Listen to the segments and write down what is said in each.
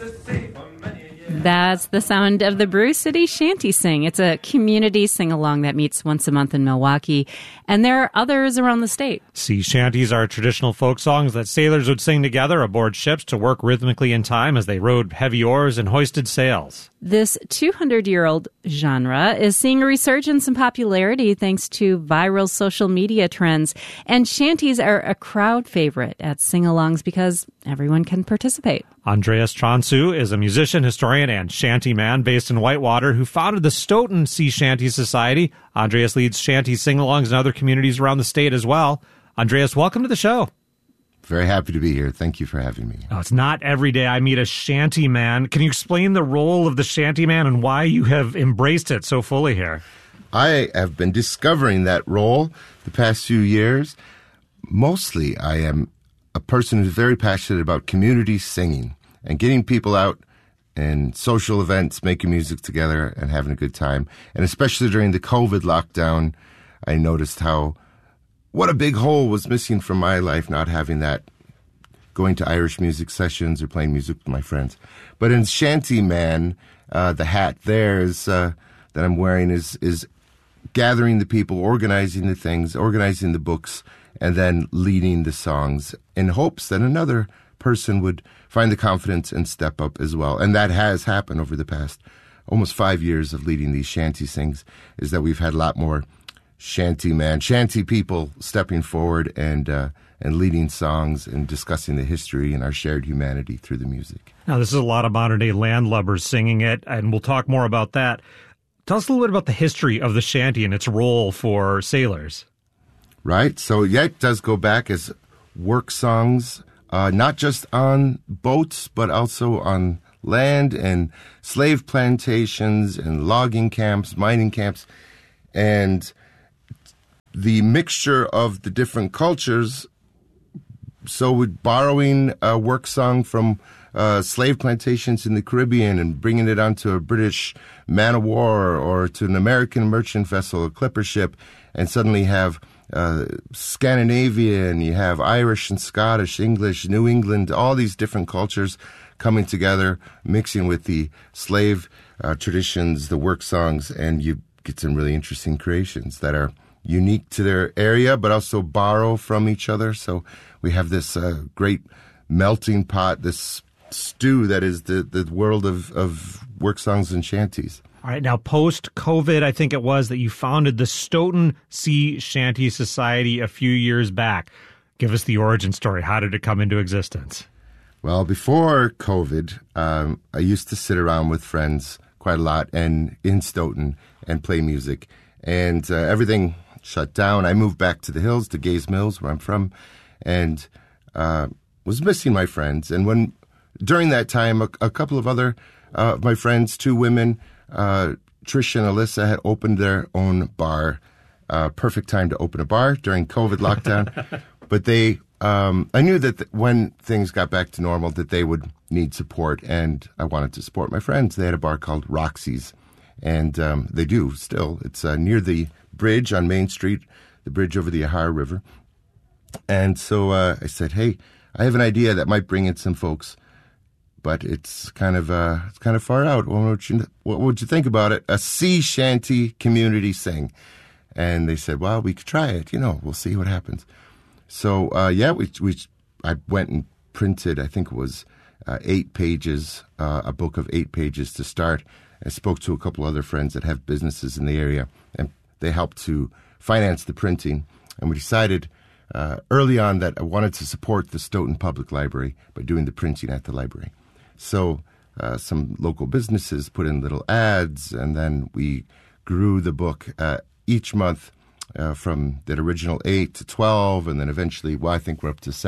That's the sound of the Bruce City Shanty Sing. It's a community sing-along that meets once a month in Milwaukee, and there are others around the state. Sea shanties are traditional folk songs that sailors would sing together aboard ships to work rhythmically in time as they rowed heavy oars and hoisted sails. This 200-year-old genre is seeing a resurgence in popularity thanks to viral social media trends, and shanties are a crowd favorite at sing-alongs because everyone can participate. Andreas Transu is a musician, historian, and shanty man based in Whitewater who founded the Stoughton Sea Shanty Society. Andreas leads shanty sing-alongs in other communities around the state as well. Andreas, welcome to the show. Very happy to be here. Thank you for having me. Oh, it's not every day I meet a shanty man. Can you explain the role of the shanty man and why you have embraced it so fully here? I have been discovering that role the past few years. Mostly, I am a person who's very passionate about community singing and getting people out and social events, making music together and having a good time. And especially during the COVID lockdown, I noticed what a big hole was missing from my life, not having that, going to Irish music sessions or playing music with my friends. But in Shanty Man, the hat there is that I'm wearing is gathering the people, organizing the things, organizing the books, and then leading the songs in hopes that another person would find the confidence and step up as well. And that has happened over the past almost 5 years of leading these shanty sings, is that we've had a lot more shanty people stepping forward and leading songs and discussing the history and our shared humanity through the music. Now, this is a lot of modern-day landlubbers singing it, and we'll talk more about that. Tell us a little bit about the history of the shanty and its role for sailors. Right. So, yeah, it does go back as work songs, not just on boats, but also on land and slave plantations and logging camps, mining camps. And the mixture of the different cultures, so with borrowing a work song from slave plantations in the Caribbean and bringing it onto a British man-of-war or to an American merchant vessel, a clipper ship, and suddenly have Scandinavian, you have Irish and Scottish, English, New England, all these different cultures coming together, mixing with the slave traditions, the work songs, and you get some really interesting creations that are unique to their area, but also borrow from each other. So we have this great melting pot, this stew that is the world of work songs and shanties. All right, now post-COVID, I think it was that you founded the Stoughton Sea Shanty Society a few years back. Give us the origin story. How did it come into existence? Well, before COVID, I used to sit around with friends quite a lot and in Stoughton and play music. And everything shut down. I moved back to the hills, to Gays Mills, where I'm from, and was missing my friends. And during that time, a couple of other my friends, two women, Trish and Alyssa, had opened their own bar. Perfect time to open a bar during COVID lockdown. But I knew that when things got back to normal, that they would need support, and I wanted to support my friends. They had a bar called Roxy's, and they do still. It's near the bridge on Main Street, the bridge over the Ahara River. And so I said, hey, I have an idea that might bring in some folks, but it's kind of far out. What would you think about it? A sea shanty community sing. And they said, well, we could try it. We'll see what happens. So, I went and printed, I think it was 8 pages, a book of 8 pages to start. I spoke to a couple other friends that have businesses in the area, and they helped to finance the printing. And we decided early on that I wanted to support the Stoughton Public Library by doing the printing at the library. So some local businesses put in little ads, and then we grew the book each month from that original 8 to 12, and then eventually, I think we're up to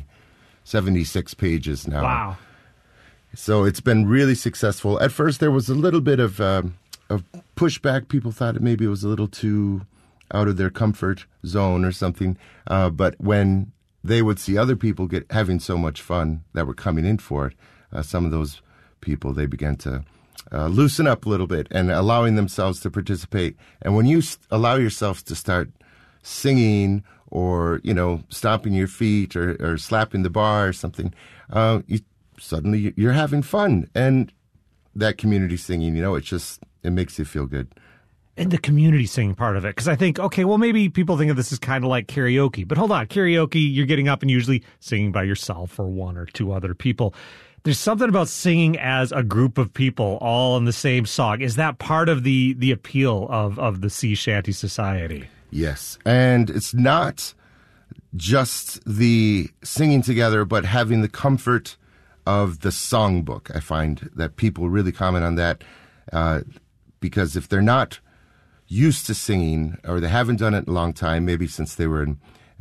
76 pages now. Wow. So it's been really successful. At first, there was a little bit of pushback. People thought maybe it was a little too out of their comfort zone or something. But when they would see other people having so much fun that were coming in for it, some of those people, they began to loosen up a little bit and allowing themselves to participate. And when you allow yourself to start singing or, stomping your feet or slapping the bar or something, suddenly you're having fun. And that community singing, it makes you feel good. And the community singing part of it, because I think, okay, well, maybe people think of this as kind of like karaoke, but hold on, karaoke, you're getting up and usually singing by yourself or one or two other people. There's something about singing as a group of people all in the same song. Is that part of the appeal of the Sea Shanty Society? Yes, and it's not just the singing together, but having the comfort of the songbook. I find that people really comment on that because if they're not used to singing, or they haven't done it in a long time, maybe since they were in,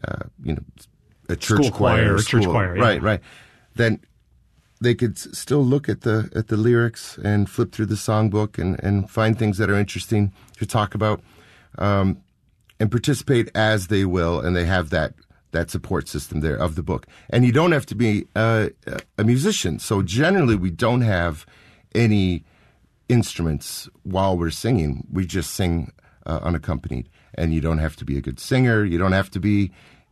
a church choir, church choir, yeah. right. Then they could still look at the lyrics and flip through the songbook and find things that are interesting to talk about, and participate as they will, and they have that support system there of the book. And you don't have to be a musician. So generally, we don't have any instruments while we're singing. We just sing unaccompanied, and you don't have to be a good singer. You don't have to be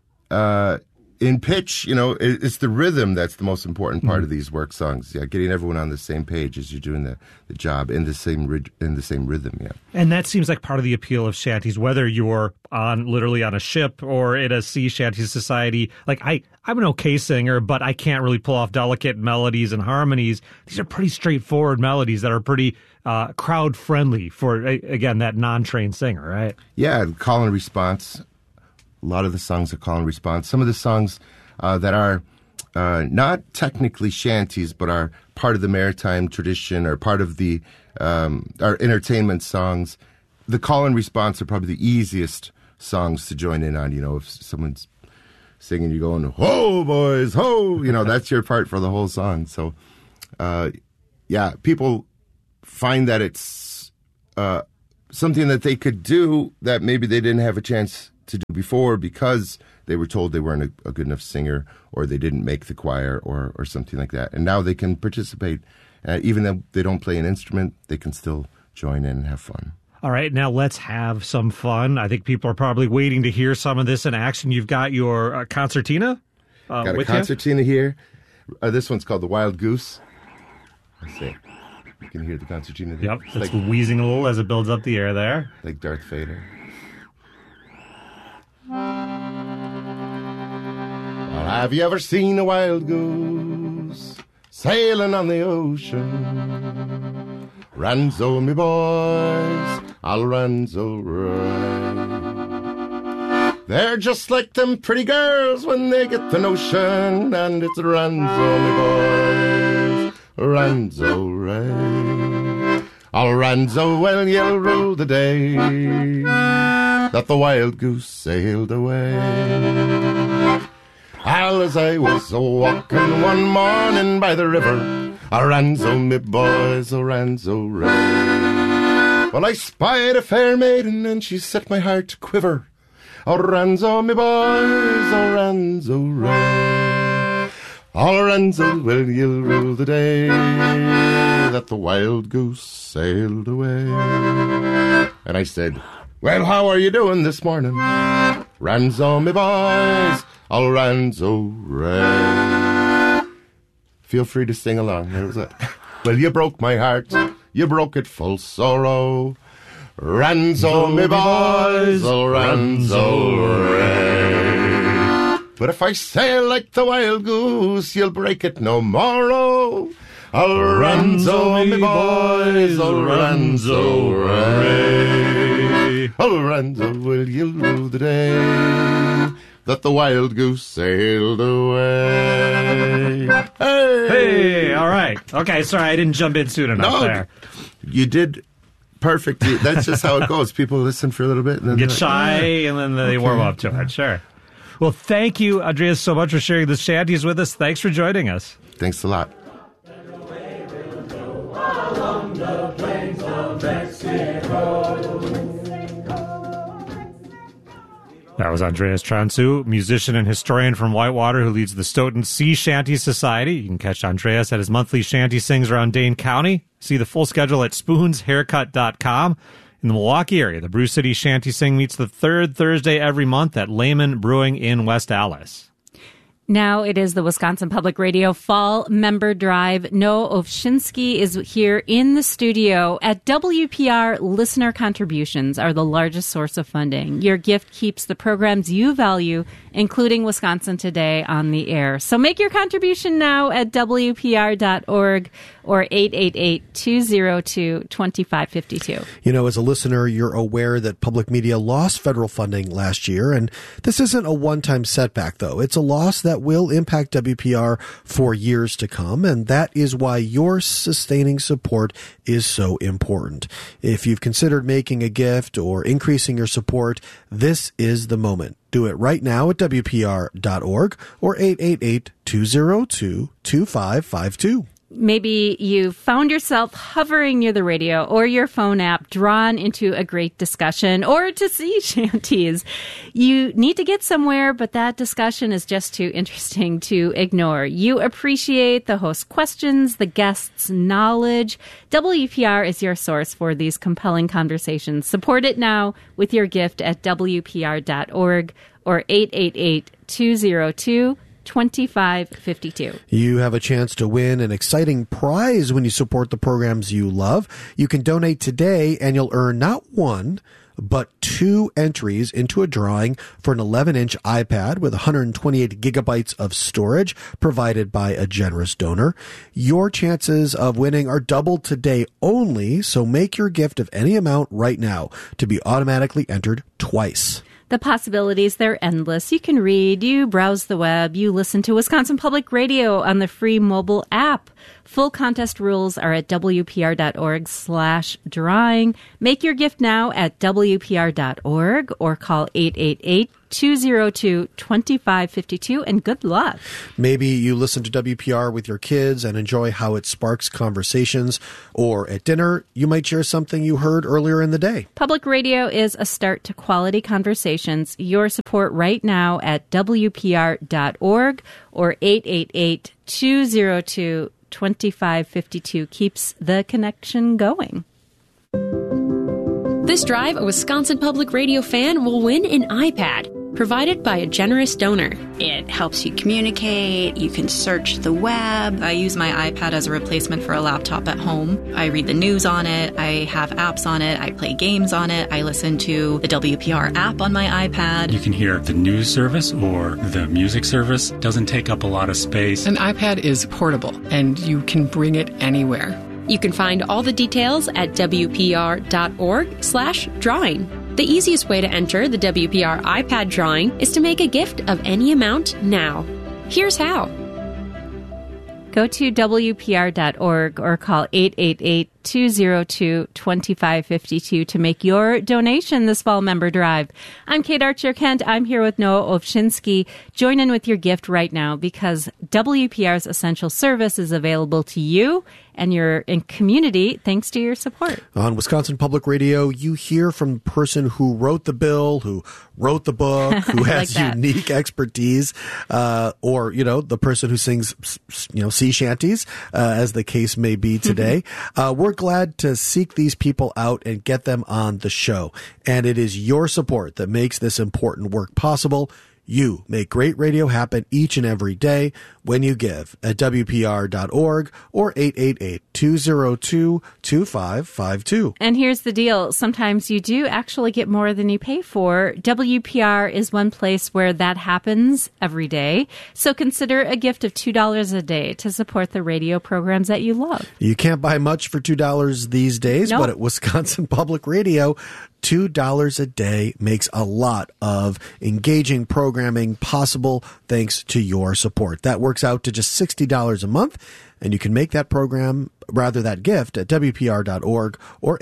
in pitch. It's the rhythm that's the most important part of these work songs. Yeah, getting everyone on the same page as you're doing the job in the same rhythm. Yeah, and that seems like part of the appeal of shanties, whether you're literally on a ship or at a sea shanty society. Like I'm an okay singer, but I can't really pull off delicate melodies and harmonies. These are pretty straightforward melodies that are pretty crowd friendly for, again, that non-trained singer, right? Yeah, call and response. A lot of the songs are call and response. Some of the songs that are not technically shanties, but are part of the maritime tradition or part of the our entertainment songs. The call and response are probably the easiest songs to join in on. If someone's singing, you're going, "Ho, boys, ho!" That's your part for the whole song. So, people find that it's something that they could do that maybe they didn't have a chance to do before because they were told they weren't a good enough singer, or they didn't make the choir, or something like that. And now they can participate. Even though they don't play an instrument, they can still join in and have fun. All right, now let's have some fun. I think people are probably waiting to hear some of this in action. You've got your concertina got a concertina here. This one's called the Wild Goose. Let's see. You can hear the concertina there. Yep, it's like wheezing a little as it builds up the air there. Like Darth Vader. Well, have you ever seen a wild goose sailing on the ocean? Ranzo, me boys, I'll ranzo right. They're just like them pretty girls when they get the notion, and it's ranzo, me boys, ranzo right. I'll ranzo well, you'll rule the day that the wild goose sailed away. As I was walking one morning by the river, ranzo, me boys, ranzo right. Well, I spied a fair maiden, and she set my heart to quiver. Ranzo, me boys, ranzo right. Ranzo, well, you'll rule the day that the wild goose sailed away. And I said, well, how are you doing this morning? Ranzo, me boys, ranzo right. Feel free to sing along. There was it. Well, you broke my heart, you broke it full sorrow. Ranzo, me boys, ranzo right. But if I sail like the wild goose, you'll break it no more. Ranzo, me boys, ranzo right. Ranzo, will you rule the day that the wild goose sailed away? Hey, all right. Okay, sorry, I didn't jump in soon enough there. You did perfect. That's just how it goes. People listen for a little bit and then get shy, and then they warm up to it. Sure. Well, thank you, Andreas, so much for sharing the shanties with us. Thanks for joining us. Thanks a lot. That was Andreas Transu, musician and historian from Whitewater who leads the Stoughton Sea Shanty Society. You can catch Andreas at his monthly shanty sings around Dane County. See the full schedule at spoonshaircut.com. In the Milwaukee area, the Brew City Shanty Sing meets the third Thursday every month at Lehman Brewing in West Allis. Now it is the Wisconsin Public Radio Fall Member Drive. Noah Ovchinsky is here in the studio. At WPR, listener contributions are the largest source of funding. Your gift keeps the programs you value, including Wisconsin Today, on the air. So make your contribution now at WPR.org or 888-202-2552. You know, as a listener, you're aware that public media lost federal funding last year, and this isn't a one-time setback, though. It's a loss that will impact WPR for years to come, and that is why your sustaining support is so important. If you've considered making a gift or increasing your support, this is the moment. Do it right now at WPR.org or 888-202-2552. Maybe you found yourself hovering near the radio or your phone app, drawn into a great discussion or to sea shanties. You need to get somewhere, but that discussion is just too interesting to ignore. You appreciate the host's questions, the guest's knowledge. WPR is your source for these compelling conversations. Support it now with your gift at WPR.org or 888-202-2552. You have a chance to win an exciting prize when you support the programs you love. You can donate today and you'll earn not one, but 2 entries into a drawing for an 11-inch iPad with 128 gigabytes of storage provided by a generous donor. Your chances of winning are doubled today only, so make your gift of any amount right now to be automatically entered twice. The possibilities, they're endless. You can read, you browse the web, you listen to Wisconsin Public Radio on the free mobile app. Full contest rules are at WPR.org/drawing. Make your gift now at WPR.org or call 888-202-2552, and good luck. Maybe you listen to WPR with your kids and enjoy how it sparks conversations, or at dinner, you might share something you heard earlier in the day. Public radio is a start to quality conversations. Your support right now at WPR.org or 888-202-2552 keeps the connection going. This drive, a Wisconsin Public Radio fan will win an iPad provided by a generous donor. It helps you communicate. You can search the web. I use my iPad as a replacement for a laptop at home. I read the news on it. I have apps on it. I play games on it. I listen to the WPR app on my iPad. You can hear the news service or the music service. Doesn't take up a lot of space. An iPad is portable, and you can bring it anywhere. You can find all the details at WPR.org/drawing. The easiest way to enter the WPR iPad drawing is to make a gift of any amount now. Here's how. Go to WPR.org or call 888-202-2552 to make your donation this fall member drive. I'm Kate Archer-Kent. I'm here with Noah Ovchinsky. Join in with your gift right now because WPR's essential service is available to you and your community thanks to your support. On Wisconsin Public Radio, you hear from the person who wrote the bill, who wrote the book, who has unique expertise, or, the person who sings, sea shanties, as the case may be today. We're glad to seek these people out and get them on the show. And it is your support that makes this important work possible. You make great radio happen each and every day when you give at WPR.org or 888-202-2552. And here's the deal. Sometimes you do actually get more than you pay for. WPR is one place where that happens every day. So consider a gift of $2 a day to support the radio programs that you love. You can't buy much for $2 these days, but at Wisconsin Public Radio, $2 a day makes a lot of engaging programming possible thanks to your support. That works out to just $60 a month, and you can make that gift at WPR.org or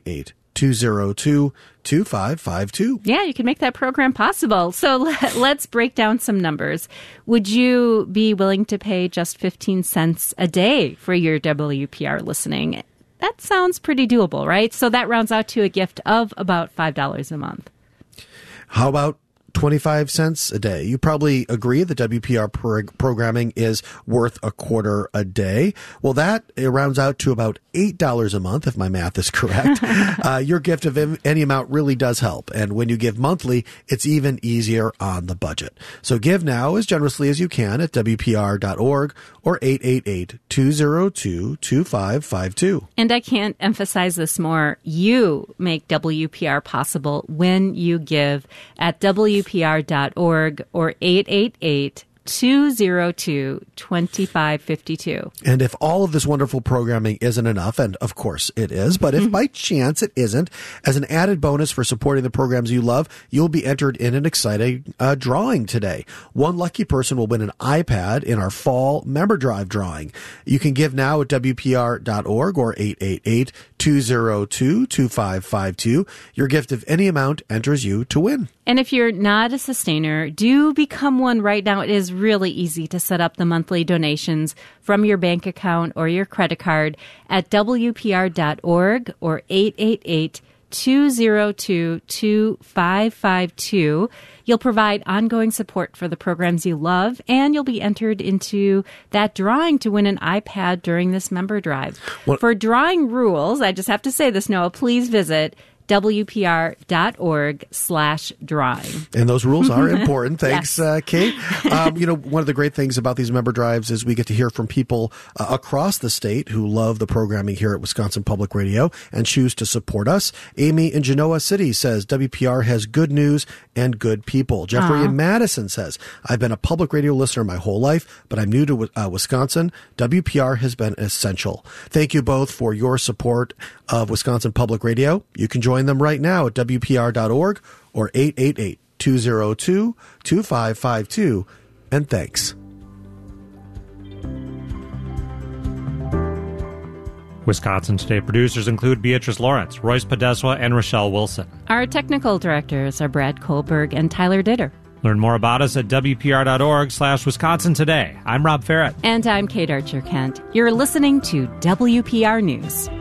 888-202-2552. Yeah, you can make that program possible. So let's break down some numbers. Would you be willing to pay just 15 cents a day for your WPR listening? That sounds pretty doable, right? So that rounds out to a gift of about $5 a month. How about 25 cents a day. You probably agree that WPR programming is worth $0.25 a day. Well, that rounds out to about $8 a month, if my math is correct. Your gift of any amount really does help. And when you give monthly, it's even easier on the budget. So give now as generously as you can at WPR.org or 888-202-2552. And I can't emphasize this more. You make WPR possible when you give at WPR.org or 888-202-2552. And if all of this wonderful programming isn't enough, and of course it is, but if by chance it isn't, as an added bonus for supporting the programs you love, you'll be entered in an exciting drawing today. One lucky person will win an iPad in our fall member drive drawing. You can give now at WPR.org or 888-202-2552. Your gift of any amount enters you to win. And if you're not a sustainer, do become one right now. It is really easy to set up the monthly donations from your bank account or your credit card at WPR.org or 888-202-2552. You'll provide ongoing support for the programs you love, and you'll be entered into that drawing to win an iPad during this member drive. For drawing rules, I just have to say this, Noah, please visit WPR.org/drawing. And those rules are important. Thanks, Yes. Kate. One of the great things about these member drives is we get to hear from people across the state who love the programming here at Wisconsin Public Radio and choose to support us. Amy in Genoa City says WPR has good news and good people. Jeffrey in Madison says, I've been a public radio listener my whole life, but I'm new to Wisconsin. WPR has been essential. Thank you both for your support of Wisconsin Public Radio. You can join them right now at WPR.org or 888-202-2552. And thanks. Wisconsin Today producers include Beatrice Lawrence, Royce Podeswa, and Rochelle Wilson. Our technical directors are Brad Kohlberg and Tyler Ditter. Learn more about us at WPR.org/Wisconsin Today. I'm Rob Ferret. And I'm Kate Archer-Kent. You're listening to WPR News.